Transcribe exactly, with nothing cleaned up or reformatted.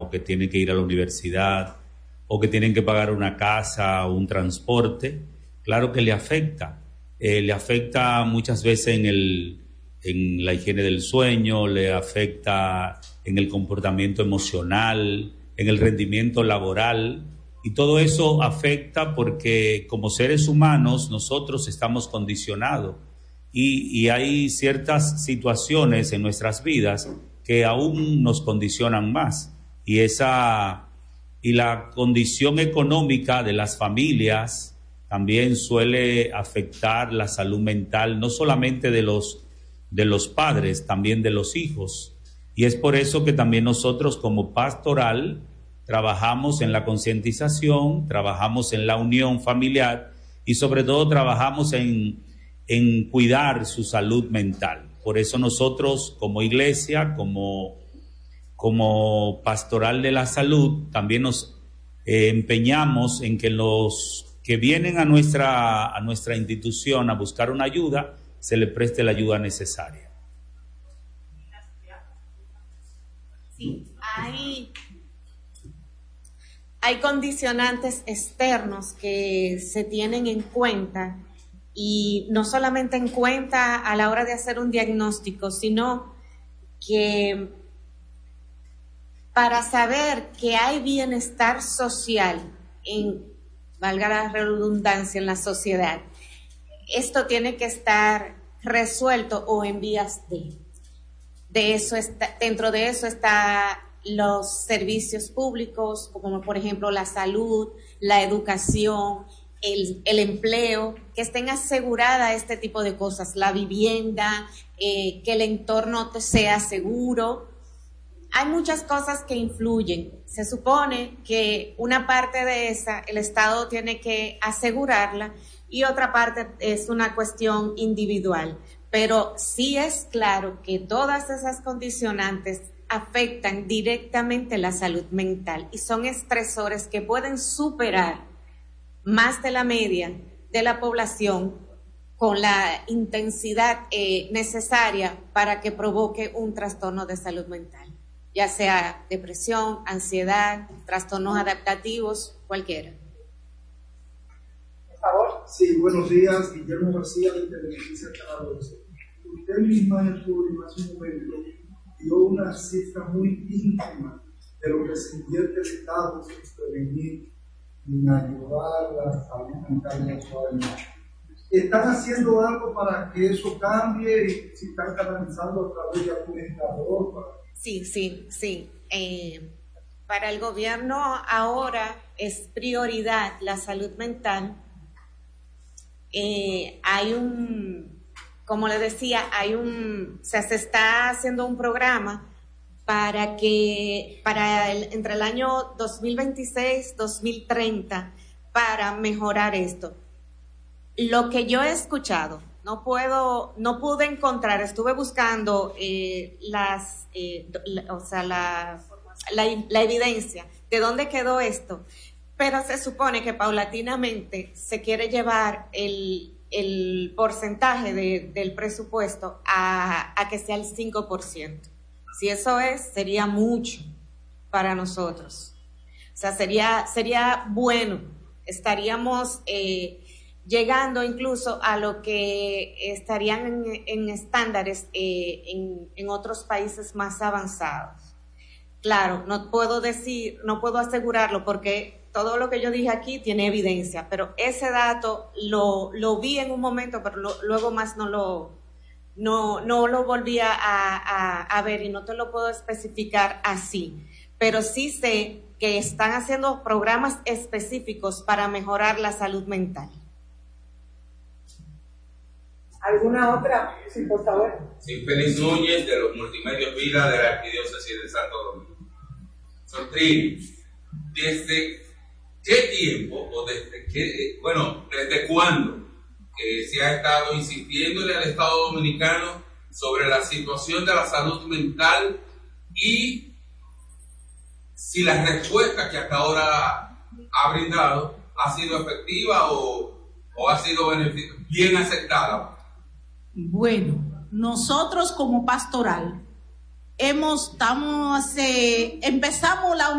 o que tienen que ir a la universidad, o que tienen que pagar una casa o un transporte, claro que le afecta. Eh, le afecta muchas veces en, el, en la higiene del sueño, le afecta en el comportamiento emocional, en el rendimiento laboral, y todo eso afecta porque como seres humanos nosotros estamos condicionados y, y hay ciertas situaciones en nuestras vidas que aún nos condicionan más, y esa y la condición económica de las familias también suele afectar la salud mental, no solamente de los, de los padres, también de los hijos. Y es por eso que también nosotros como pastoral trabajamos en la concientización, trabajamos en la unión familiar y sobre todo trabajamos en, en cuidar su salud mental. Por eso nosotros como iglesia, como, como pastoral de la salud, también nos eh, empeñamos en que los que vienen a nuestra, a nuestra institución a buscar una ayuda, se les preste la ayuda necesaria. Sí, hay, hay condicionantes externos que se tienen en cuenta, y no solamente en cuenta a la hora de hacer un diagnóstico, sino que para saber que hay bienestar social en, valga la redundancia, en la sociedad, esto tiene que estar resuelto o en vías de. De eso está, dentro de eso está los servicios públicos, como por ejemplo la salud, la educación, el, el empleo, que estén aseguradas este tipo de cosas, la vivienda, eh, que el entorno te sea seguro. Hay muchas cosas que influyen. Se supone que una parte de esa el Estado tiene que asegurarla y otra parte es una cuestión individual. Pero sí es claro que todas esas condicionantes afectan directamente la salud mental y son estresores que pueden superar más de la media de la población con la intensidad eh, necesaria para que provoque un trastorno de salud mental, ya sea depresión, ansiedad, trastornos adaptativos, cualquiera. Por favor. Sí, buenos días, Guillermo García de Televisa Canal doce. Usted misma en su hace un momento dio una cifra muy íntima de lo que se invierte el Estado en prevenir, en ayudar a la salud mental de la ciudadanía. ¿Están haciendo algo para que eso cambie y si están canalizando a través de algún estado? Para... Sí, sí, sí. Eh, para el gobierno ahora es prioridad la salud mental. Eh, hay un, como le decía, hay un, o sea, se está haciendo un programa para que, para el, entre el año dos mil veintiséis, dos mil treinta, para mejorar esto. Lo que yo he escuchado, no puedo, no pude encontrar, estuve buscando eh, las, eh, la, o sea, la, la, la evidencia de dónde quedó esto, pero se supone que paulatinamente se quiere llevar el, el porcentaje de, del presupuesto a, a que sea el cinco por ciento. Si eso es, sería mucho para nosotros. O sea, sería, sería bueno, estaríamos eh, llegando incluso a lo que estarían en, en estándares eh, en, en otros países más avanzados. Claro, no puedo decir, no puedo asegurarlo porque todo lo que yo dije aquí tiene evidencia, pero ese dato lo, lo vi en un momento, pero lo, luego más no lo, no, no lo volví a, a, a ver y no te lo puedo especificar así. Pero sí sé que están haciendo programas específicos para mejorar la salud mental. ¿Alguna otra? Sí, por favor. Sí, Félix Núñez, de los Multimedios Vida de la Arquidiócesis de Santo Domingo. Sotri, ¿desde qué tiempo o desde qué, bueno, desde cuándo eh, se ha estado insistiéndole al Estado Dominicano sobre la situación de la salud mental y si la respuesta que hasta ahora ha brindado ha sido efectiva o, o ha sido bien aceptada? Bueno, nosotros como pastoral hemos, estamos, eh, empezamos la